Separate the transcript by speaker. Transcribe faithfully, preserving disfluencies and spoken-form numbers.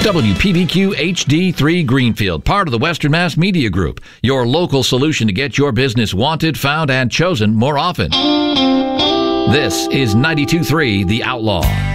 Speaker 1: W P B Q H D three Greenfield, part of the Western Mass Media Group, your local solution to get your business wanted, found, and chosen more often. This is ninety-two point three The Outlaw.